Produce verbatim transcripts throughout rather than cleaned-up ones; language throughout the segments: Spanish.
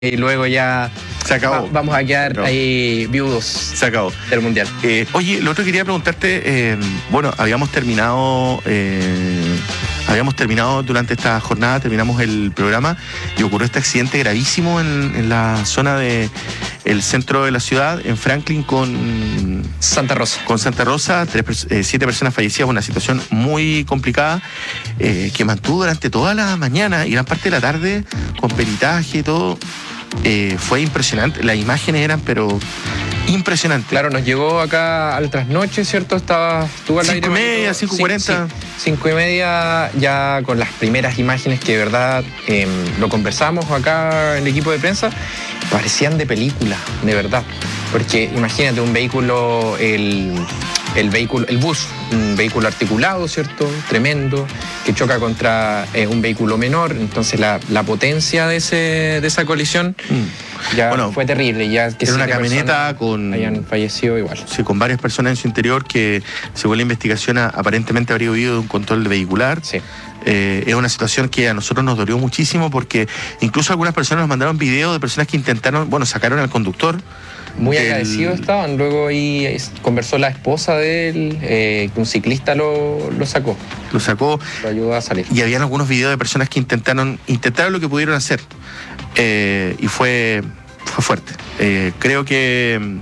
y luego ya se acabó. Va, vamos a quedar acabó. ahí viudos. Se acabó. Del Mundial. Eh, oye, lo otro que quería preguntarte, eh, bueno, habíamos terminado, eh, habíamos terminado durante esta jornada, terminamos el programa y ocurrió este accidente gravísimo en, en la zona de el centro de la ciudad, en Franklin con Santa Rosa. Con Santa Rosa, tres, eh, siete personas fallecidas, una situación muy complicada eh, que mantuvo durante toda la mañana y gran parte de la tarde con peritaje y todo. Eh, fue impresionante, las imágenes eran pero impresionantes. Claro, nos llegó acá al trasnoche, ¿cierto? Estaba, estuvo al aire. Cinco y media, cinco cuarenta. Sí, sí. Cinco y media ya con las primeras imágenes que de verdad eh, lo conversamos acá en el equipo de prensa, parecían de película, de verdad. Porque imagínate un vehículo, el, el vehículo, el bus, un vehículo articulado, ¿cierto? Tremendo, que choca contra eh, un vehículo menor. Entonces la, la potencia de, ese, de esa colisión mm. ya bueno, fue terrible. Ya que era una camioneta con... hayan fallecido igual. Sí, con varias personas en su interior que, según la investigación, aparentemente habría huido de un control vehicular. Sí. Eh, es una situación que a nosotros nos dolió muchísimo porque incluso algunas personas nos mandaron videos de personas que intentaron, bueno, sacaron al conductor. Muy del... agradecidos estaban. Luego ahí conversó la esposa de él, eh, que un ciclista lo, lo sacó. Lo sacó. Lo ayudó a salir. Y habían algunos videos de personas que intentaron, intentaron lo que pudieron hacer. Eh, y fue, fue fuerte. Eh, creo que...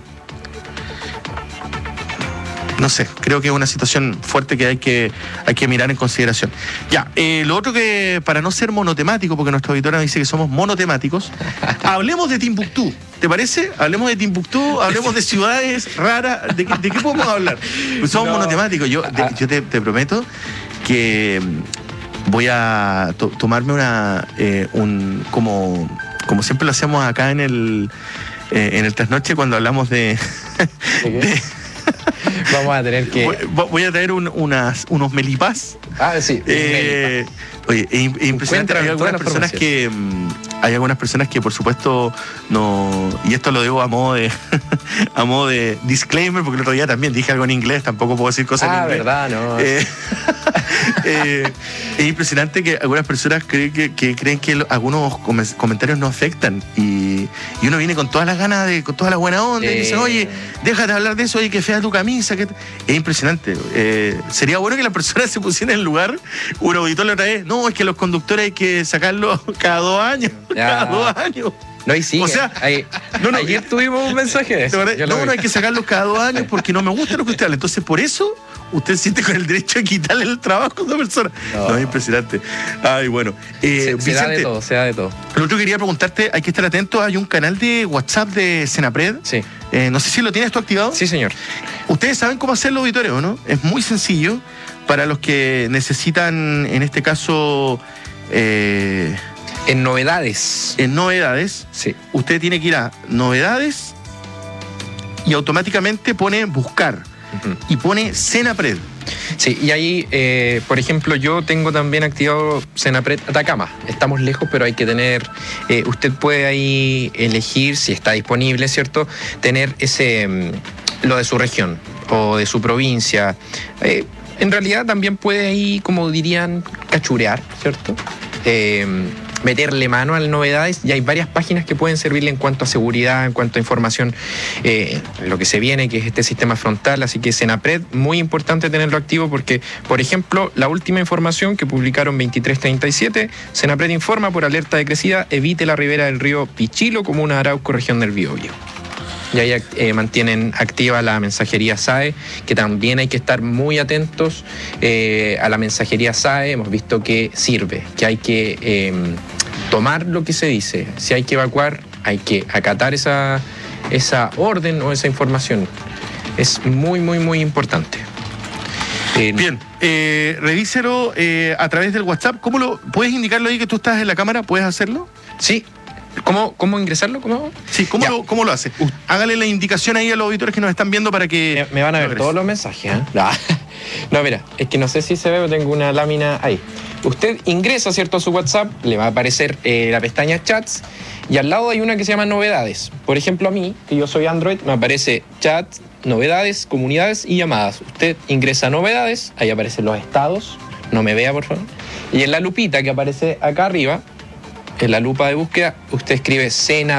No sé, creo que es una situación fuerte que hay que, hay que mirar en consideración. Ya, eh, lo otro que, para no ser monotemático, porque nuestra auditora dice que somos monotemáticos, hablemos de Timbuktu. ¿Te parece? Hablemos de Timbuktu, hablemos de ciudades raras. ¿De qué, de qué podemos hablar? Pues somos no. monotemáticos. Yo, de, yo te, te prometo que voy a to, tomarme una, eh, un, como, como siempre lo hacemos acá en el, eh, en el trasnoche cuando hablamos de... de Vamos a tener que... Voy, voy a traer un, unas, unos melipás. Ah, sí. Eh, oye, es, es impresionante. Hay algunas personas que... Hay algunas personas que, por supuesto, no... Y esto lo digo a modo de... a modo de disclaimer, porque el otro día también dije algo en inglés, tampoco puedo decir cosas ah, en inglés. Ah, verdad, no. Eh, eh, es impresionante que algunas personas creen que, que, creen que algunos comentarios no afectan y, y uno viene con todas las ganas, de, con toda la buena onda eh... y dice, oye, déjate hablar de eso, oye, que fea tu camisa. Que... Es impresionante. Eh, sería bueno que las personas se pusieran en el lugar. Un auditor la otra vez, no, es que los conductores hay que sacarlos cada dos años. Ya. Cada dos años. No, y sí, o sea, hay, no, no, ayer tuvimos un mensaje de eso. No, no, no, hay que sacarlos cada dos años porque no me gusta lo que usted habla. Entonces, por eso, usted siente con el derecho de quitarle el trabajo a una persona. No, no es impresionante. Ay, bueno. Eh, se, Vicente, se da de todo, se da de todo. Lo otro que quería preguntarte, hay que estar atento, hay un canal de WhatsApp de Senapred. Sí. Eh, no sé si lo tienes tú activado. Sí, señor. Ustedes saben cómo hacerlo, auditorio, ¿no? Es muy sencillo para los que necesitan, en este caso... Eh, En novedades. En novedades. Sí. Usted tiene que ir a novedades y automáticamente pone buscar. Uh-huh. Y pone Senapred. Sí, y ahí, eh, por ejemplo, yo tengo también activado Senapred Atacama. Estamos lejos, pero hay que tener... Eh, usted puede ahí elegir, si está disponible, ¿cierto? Tener ese... lo de su región o de su provincia. Eh, en realidad también puede ahí, como dirían, cachurear, ¿cierto? Eh... meterle mano a las novedades y hay varias páginas que pueden servirle en cuanto a seguridad, en cuanto a información, eh, lo que se viene, que es este sistema frontal. Así que Senapred, muy importante tenerlo activo porque, por ejemplo, la última información que publicaron veintitrés treinta y siete, Senapred informa por alerta de crecida, evite la ribera del río Pichilo, comuna de Arauco, región del Biobío. Y ahí eh, mantienen activa la mensajería S A E, que también hay que estar muy atentos eh, a la mensajería S A E. Hemos visto que sirve, que hay que eh, tomar lo que se dice. Si hay que evacuar, hay que acatar esa, esa orden o esa información. Es muy, muy, muy importante. Eh, Bien, eh, revíselo eh, a través del WhatsApp. ¿Cómo lo puedes indicarlo ahí que tú estás en la cámara? ¿Puedes hacerlo? Sí. ¿Cómo, ¿Cómo ingresarlo? ¿Cómo? Sí, ¿cómo lo, ¿cómo lo hace? Uh, Hágale la indicación ahí a los auditores que nos están viendo para que... Me, me van a ver todos los mensajes, ¿eh? No. no, mira, es que no sé si se ve, pero tengo una lámina ahí. Usted ingresa, ¿cierto?, a su WhatsApp, le va a aparecer eh, la pestaña Chats y al lado hay una que se llama Novedades. Por ejemplo, a mí, que yo soy Android, me aparece Chats, Novedades, Comunidades y Llamadas. Usted ingresa a Novedades, ahí aparecen los estados, no me vea, por favor. Y en la lupita que aparece acá arriba... en la lupa de búsqueda, usted escribe Sena